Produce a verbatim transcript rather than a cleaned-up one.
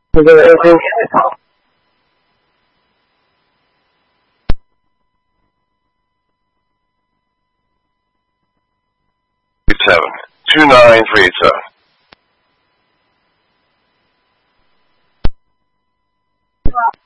Is there anything? seven two nine three eight seven.